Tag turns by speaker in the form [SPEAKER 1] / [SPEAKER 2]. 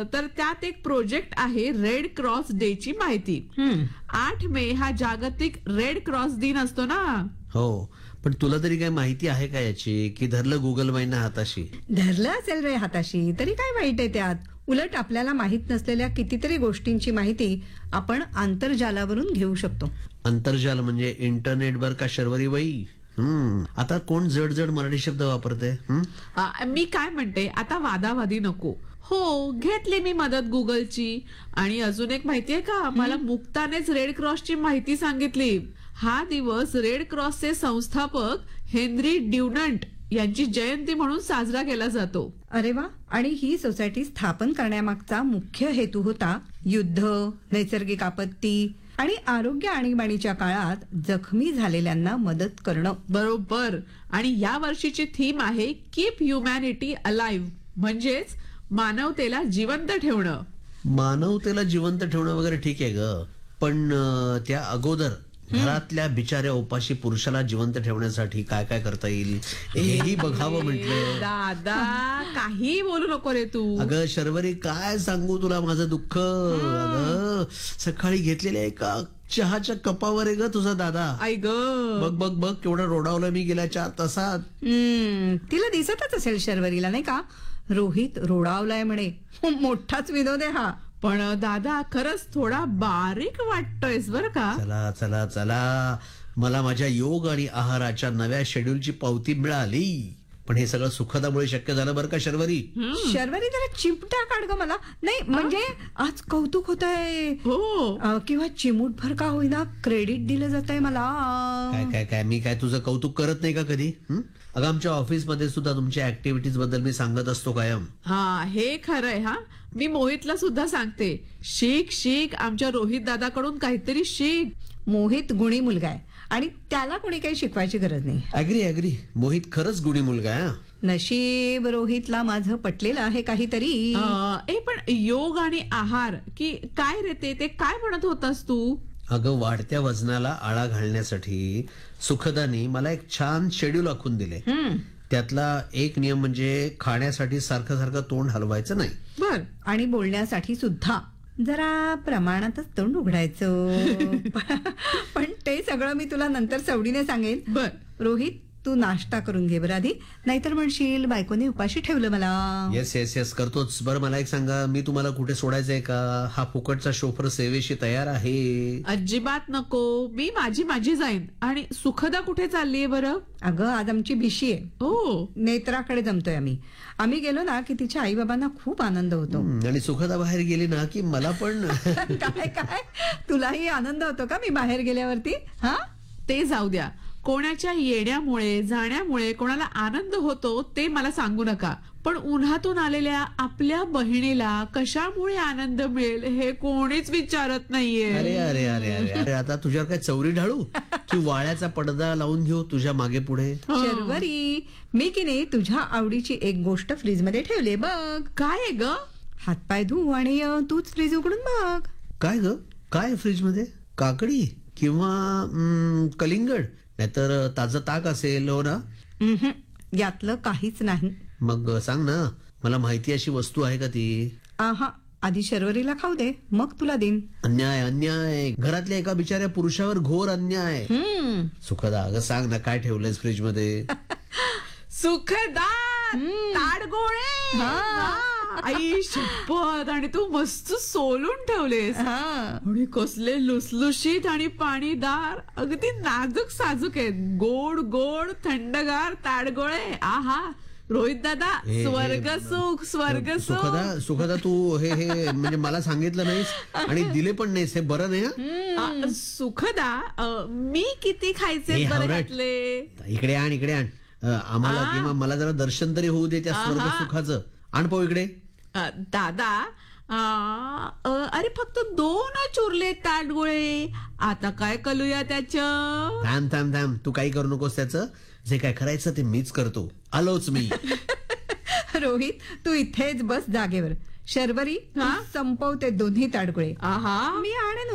[SPEAKER 1] तर त्यात एक प्रोजेक्ट आहे रेड क्रॉस डे ची माहिती. 8 मे हा जागतिक रेड क्रॉस दिन असतो ना.
[SPEAKER 2] हो, पण तुला तरी काय माहिती आहे का याची, की धरलं गुगल माईना हाताशी?
[SPEAKER 3] धरलं असेल रे हाताशी तरी काय वाईट आहे त्यात. उलट आपल्याला माहित नसलेल्या कितीतरी गोष्टींची माहिती आपण आंतरजालावरून घेऊ शकतो.
[SPEAKER 2] आंतरजाल म्हणजे इंटरनेट बर का शर्वरी बाई? आता कोण जड जड मराठी शब्द वापरते?
[SPEAKER 1] मी काय म्हणते, आता वादावादी नको. हो, घेतली मी मदत गुगलची. आणि अजून एक माहितीये का, मला मुक्तानेच रेड क्रॉसची माहिती सांगितली. हा दिवस रेड क्रॉसचे संस्थापक हेनरी ड्युनंट यांची जयंती म्हणून साजरा केला जातो.
[SPEAKER 3] अरे वा. आणि ही सोसायटी स्थापन करण्यामागचा मुख्य हेतू होता युद्ध, नैसर्गिक आपत्ती आणि आरोग्य आणीबाणीच्या काळात जखमी झालेल्यांना मदत करणं.
[SPEAKER 1] बरोबर. आणि या वर्षीची थीम आहे कीप ह्युमॅनिटी अलाइव्ह, म्हणजेच मानवतेला जिवंत ठेवणं.
[SPEAKER 2] मानवतेला जिवंत ठेवणं वगैरे ठीक आहे ग, पण त्या अगोदर घरातल्या बिचाऱ्या उपाशी पुरुषाला जिवंत ठेवण्यासाठी काय काय करता येईल हेही बघावं म्हटलं.
[SPEAKER 1] दादा, काही बोलू नको रे तू.
[SPEAKER 2] अगं शर्वरी, काय सांगू तुला माझं दुःख. अगं सकाळी घेतलेल्या एका चहाच्या कपावर आहे ग तुझा दादा.
[SPEAKER 1] आई ग,
[SPEAKER 2] बघ बघ बघ केवढं रोडावलं मी गेल्या 4 तासात.
[SPEAKER 3] तिला दिसतच असेल शर्वरीला नाही का, रोहित रोडावलाय म्हणे. मोठाच विनोद आहे हा.
[SPEAKER 1] पण दादा खरंच थोडा बारीक वाटतोयस बर का.
[SPEAKER 2] चला चला चला, मला माझ्या योग आणि आहाराच्या नव्या शेड्यूलची पावती मिळाली. पण हे सगळं सुखदामुळे शक्य झालं बरं का शर्वरी.
[SPEAKER 3] शर्वरी जरा चिमटा काढ ग मला. नाही म्हणजे आज कौतुक होत आहे.
[SPEAKER 1] हो,
[SPEAKER 3] किंवा चिमूटभर का होईना क्रेडिट दिलं जात आहे मला.
[SPEAKER 2] काय काय काय मी काय तुझं कौतुक करत नाही का कधी? अगं आमच्या ऑफिसमध्ये सुद्धा तुमच्या ऍक्टिव्हिटीज बद्दल मी सांगत असतो कायम.
[SPEAKER 1] हा, हे खरंय. हा, मी मोहितला सुद्धा सांगते, शिक शिक, आमच्या रोहित दादाकडून काहीतरी शिक.
[SPEAKER 3] मोहित गुणी मुलगा आहे आणि त्याला कोणी काही शिकवायची गरज नाही.
[SPEAKER 2] अग्री. मोहित खरंच गुणी मुलगा आहे.
[SPEAKER 3] नशीब रोहितला माझं पटलेलं आहे काहीतरी.
[SPEAKER 1] पण योग आणि आहार की काय रे, ते काय म्हणत होतास तू?
[SPEAKER 2] अगं वाढत्या वजनाला आळा घालण्यासाठी सुखदानी मला एक छान शेड्यूल आखून दिले. त्यातला एक नियम म्हणजे खाण्यासाठी सारखं सारखं तोंड हलवायचं नाही.
[SPEAKER 1] बर.
[SPEAKER 3] आणि बोलण्यासाठी सुद्धा जरा प्रमाणातच तोंड उघडायचं. पण ते सगळं मी तुला नंतर सवडीने सांगेन.
[SPEAKER 1] बर.
[SPEAKER 3] रोहित, तू नाश्ता करून घे बरं आधी, नाहीतर म्हणशील बायकोने उपाशी ठेवलं मला.
[SPEAKER 2] येस करतोच. बरं मला एक सांगा, मी तुम्हाला कुठे सोडायचंय का? हा फुकटचा शोफर सेवेशी तयार आहे.
[SPEAKER 1] अजिबात नको, मी माझी जाईन. आणि सुखदा कुठे चाललीये बरं?
[SPEAKER 3] अगं आज आमची भिशी आहे.
[SPEAKER 1] हो,
[SPEAKER 3] नेत्राकडे जमतोय आम्ही गेलो ना की तिच्या आई बाबांना खूप आनंद होतो.
[SPEAKER 2] आणि सुखदा बाहेर गेली ना की मला पण.
[SPEAKER 3] काय तुलाही आनंद होतो का मी बाहेर गेल्यावरती? हा,
[SPEAKER 1] ते जाऊ द्या. कोणाच्या येण्यामुळे जाण्यामुळे कोणाला आनंद होतो ते मला सांगू नका. पण उन्हातून आलेल्या आपल्या बहिणीला कशामुळे आनंद मिळेल हे कोणीच विचारत नाहीये.
[SPEAKER 2] अरे अरे अरे अरे अरे, आता तुझ्यावर काय चौरी ढाळू की वाळ्याचा पडदा लावून घेऊ तुझ्या मागे पुढे?
[SPEAKER 3] शर्वरी, मी की नाही तुझ्या आवडीची एक गोष्ट फ्रीज मध्ये ठेवले बघ.
[SPEAKER 1] काय आहे ग?
[SPEAKER 3] हातपाय धुव आणि तूच फ्रीज उघडून बघ.
[SPEAKER 2] काय ग? काय फ्रीज मध्ये? काकडी किंवा कलिंगड, नाहीतर ताजं ताक असेल? हो ना.
[SPEAKER 3] यातलं काहीच नाही.
[SPEAKER 2] मग सांग ना, मला माहिती अशी वस्तू आहे का ती?
[SPEAKER 3] आधी शर्वरीला खाऊ दे, मग तुला देईन.
[SPEAKER 2] अन्याय. घरातल्या एका बिचाऱ्या पुरुषावर घोर अन्याय. सुखदा, अगं सांग ना, काय ठेवलंयस फ्रीज मध्ये?
[SPEAKER 1] सुखदा, ताडगोळे. आई शपथ, आणि तू मस्त सोलून ठेवलेस. आणि कसले लुसलुशीत आणि पाणीदार, अगदी नाजूक साजूक आहेत. गोड गोड थंडगार ताडगोळे. आहा रोहित दादा, स्वर्ग सुख.
[SPEAKER 2] सुखदा तू हे म्हणजे मला सांगितलं नाहीस आणि दिले पण नाहीस, हे बरं नाही.
[SPEAKER 1] सुखदा, मी किती खायचे बरं घातले?
[SPEAKER 2] इकडे आण. आम्हाला किंवा मला जरा दर्शन तरी होऊ दे त्या स्वर्ग सुखाचं. आण पाहू इकडे.
[SPEAKER 1] दादा, अरे फक्त 2 उरले ताटगोळे. आता काय करूया त्याचं?
[SPEAKER 2] थांब. तू काही करू नकोस त्याचं. जे काय करायचं ते मीच करतो. आलोच मी.
[SPEAKER 3] रोहित, तू इथेच बस जागेवर. शर्वरी, संपवते दोन्ही ताडगोळे.
[SPEAKER 1] आहा,
[SPEAKER 3] मी आणेन